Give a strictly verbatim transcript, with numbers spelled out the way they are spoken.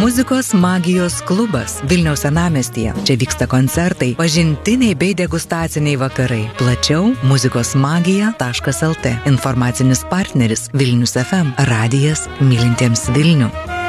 Muzikos magijos klubas Vilniaus senamiestyje. Čia vyksta koncertai, pažintiniai bei degustaciniai vakarai. Plačiau muzikos magija taškas el tė. Informacinis partneris Vilnius ef em. Radijas mylintiems Vilnių.